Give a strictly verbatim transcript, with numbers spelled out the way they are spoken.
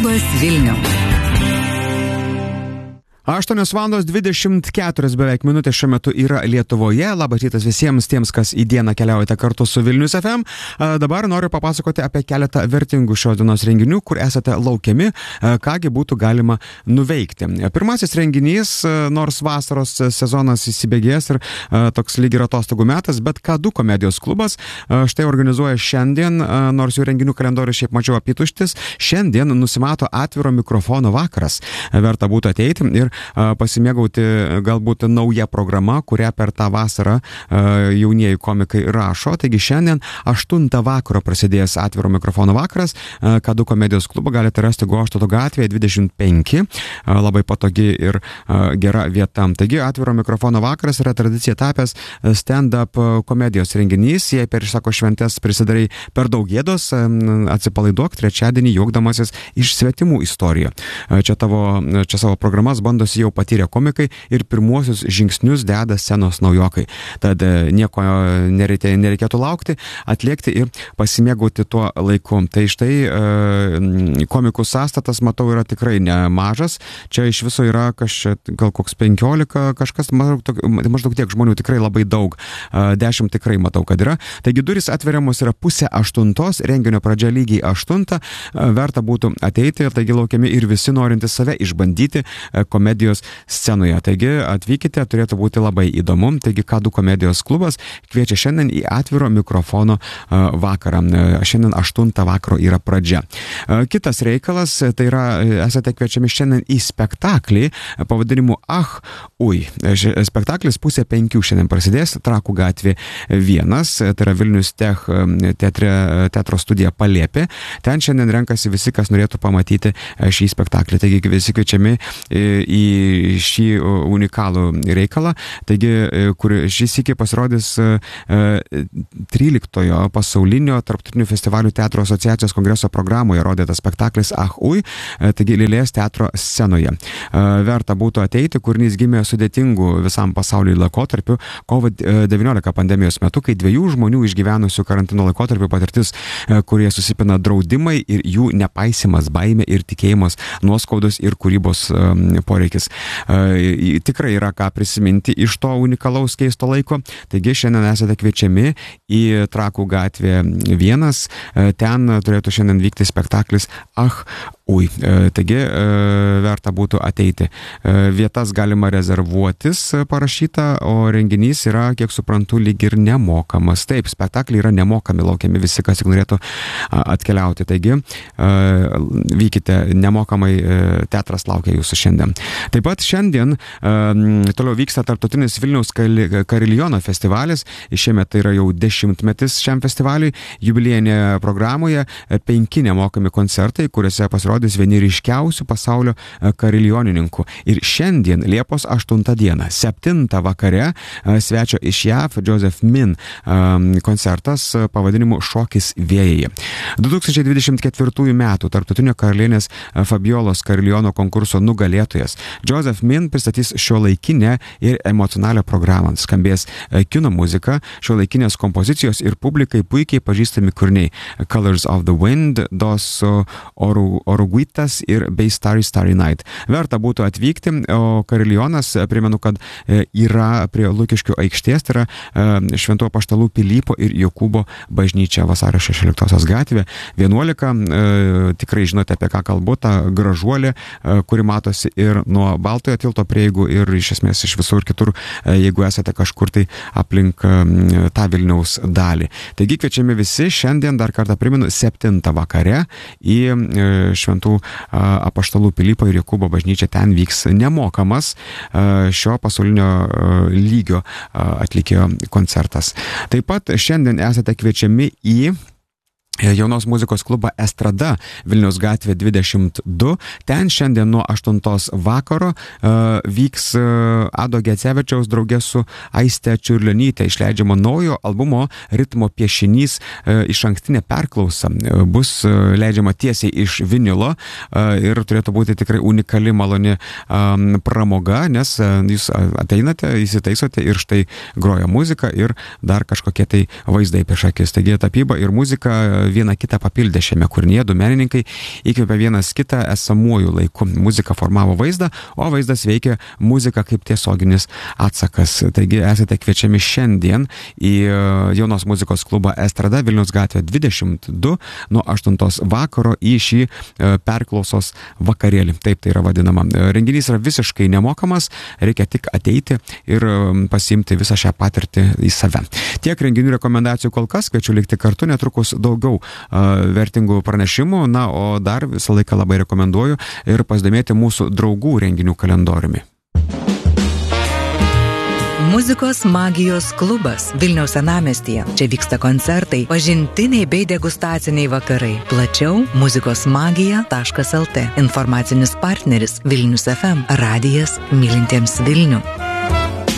Labas Vilniau. aštuonios valandos dvidešimt keturios beveik minutės šiuo metu yra Lietuvoje. Labas rytas visiems tiems, kas į dieną keliaujate kartu su Vilnius F M. Dabar noriu papasakoti apie keletą vertingų šios dienos renginių, kur esate laukiami, kągi būtų galima nuveikti. Pirmasis renginys, nors vasaros sezonas įsibėgės ir toks lyg ir atostogų metas, bet K du komedijos klubas štai organizuoja šiandien, nors jų renginių kalendorius šiaip mačiau apytuštis, šiandien nusimato atviro mikrofono vakaras. Verta būtų ateiti ir pasimėgauti galbūt nauja programa, kurią per tą vasarą jaunieji komikai rašo. Taigi šiandien aštuntą vakaro prasidės atviro mikrofono vakaras. K du komedijos klubą galite rasti Goštauto gatvėje dvidešimt penki. Labai patogi ir gera vieta. Taigi atviro mikrofono vakaras yra tradicija tapęs stand-up komedijos renginys. Jei per išsako šventes prisidarai per daug gėdos, atsipalaiduok trečiadienį juokdamasis iš svetimų istorijų. Čia, tavo, čia savo programas bando jau patyrę komikai ir pirmuosius žingsnius deda scenos naujokai. Tad nieko nereikė, nereikėtų laukti, atliekti ir pasimėgauti tuo laiku. Tai štai komikų sąstatas, matau, yra tikrai nemažas. Čia iš viso yra kaž, gal koks penkiolika, kažkas, maždaug, maždaug tiek žmonių, tikrai labai daug. Dešimt tikrai matau, kad yra. Taigi durys atveriamos yra pusę aštuntos, renginio pradžia lygiai aštuntą. Verta būtų ateiti, taigi laukiami ir visi norintys save išbandyti komedijos scenoje. Taigi atvykite, turėtų būti labai įdomu. Taigi K du komedijos klubas kviečia šiandien į atviro mikrofono vakarą. Šiandien aštuntą vakaro yra pradžia. Kitas reikalas, tai yra, esate kviečiami šiandien į spektaklį pavadinimu Ach, ui. Spektaklis pusė penkių šiandien prasidės Trakų gatvė vienas, tai yra Vilnius Tech teatre, teatro studija Palėpė. Ten šiandien renkasi visi, kas norėtų pamatyti šį spektaklį. Taigi visi kviečiami į šį unikalų reikalą. Taigi, kur šis iki pasirodys tryliktojo pasaulinio tarptautinių festivalių teatro asociacijos kongreso programoje rodytas spektaklis Ach, ui, taigi Lėlės teatro scenoje. Verta būtų ateiti, kūrinys gimė sudėtingų visam pasauliui laikotarpiu kovid devyniolika pandemijos metu, kai dviejų žmonių išgyvenusių karantino laikotarpiu patirtis, kurie susipina draudimai ir jų nepaisimas, baimė ir tikėjimas, nuoskaudos ir kūrybos poreikis. Tikrai yra ką prisiminti iš to unikalaus keisto laiko. Taigi šiandien esate kviečiami į Trakų gatvę vienas. Ten turėtų šiandien vykti spektaklis Ach, ui. Taigi verta būtų ateiti. Vietas galima rezervuotis parašyta, o renginys yra, kiek suprantu, lyg ir nemokamas. Taip, spektakliai yra nemokami, laukiami visi, kas tik norėtų atkeliauti. Taigi vykite nemokamai, teatras laukia jūsų šiandien. Taip pat šiandien toliau vyksta tarptautinis Vilniaus Kariliono festivalis. Šiemet tai yra jau dešimtmetis šiam festivaliui. Jubiliejinėje programoje penki nemokami koncertai, kuriuose pasirodys vieni ryškiausių pasaulio karilionininkų. Ir šiandien, Liepos aštuntą dieną, septintą vakare, svečio iš J A V Joseph Min koncertas pavadinimu Šokis vėjai. du tūkstančiai dvidešimt ketvirtųjų metų tarptautinio karalienės Fabiolos Kariliono konkurso nugalėtojas Joseph Min pristatys šiuolaikinę ir emocionalią programą. Skambės kino muzika, šiuolaikinės kompozicijos ir publikai puikiai pažįstami kūriniai Colors of the Wind, Dos Oruguitas ir bei Starry Starry Night. Verta būtų atvykti, o Karilionas, primenu, kad yra prie Lukiškių aikštės, tai yra Šventų Apaštalų Pilypo ir Jokūbo bažnyčia, Vasario šešioliktosios gatvė vienuolika. Tikrai žinote, apie ką kalbu, ta gražuolė, kuri matosi ir nuo Baltojo tilto prieigų ir iš esmės iš visur kitur, jeigu esate kažkur tai aplink tą Vilniaus dalį. Taigi kviečiami visi šiandien, dar kartą primenu, septintą vakare į Šventų Apaštalų Pilypo ir Jokūbo bažnyčią. Ten vyks nemokamas šio pasaulinio lygio atlikėjo koncertas. Taip pat šiandien esate kviečiami į jaunos muzikos klubą Estrada Vilniaus gatvė dvidešimt du. Ten šiandien nuo aštuntos vakaro uh, vyks uh, Ado Gecevičiaus draugė su Aiste Čiurlionyte išleidžiamo naujo albumo Ritmo piešinys uh, iš ankstinė perklausa. Uh, bus uh, leidžiama tiesiai iš vinilo uh, ir turėtų būti tikrai unikali, maloni um, pramoga, nes uh, jūs ateinate, įsitaisote ir štai groja muzika ir dar kažkokie tai vaizdai prieš akis. Taigi tapyba ir muzika vieną kitą papildė šiame kūrinyje. Du menininkai įkvėpė vienas kitą esamuoju laiku. Muzika formavo vaizdą, o vaizdas veikia muziką kaip tiesioginis atsakas. Taigi esate kviečiami šiandien į jaunos muzikos klubą Estrada Vilniaus gatvė dvidešimt du nuo aštuntos vakaro į šį perklausos vakarėlį. Taip tai yra vadinama. Renginys yra visiškai nemokamas, reikia tik ateiti ir pasiimti visą šią patirtį į save. Tiek renginių rekomendacijų kol kas, kviečiu likti kartu, netrukus daugiau uh, vertingų pranešimų, na, o dar visą laiką labai rekomenduoju ir pasidomėti mūsų draugų renginių kalendoriumi. Muzikos magijos klubas Vilniaus senamiestyje. Čia vyksta koncertai, pažintiniai bei degustaciniai vakarai. Plačiau muzikos magija taškas el tė. Informacinis partneris Vilnius ef em. Radijas mylintiems Vilnių.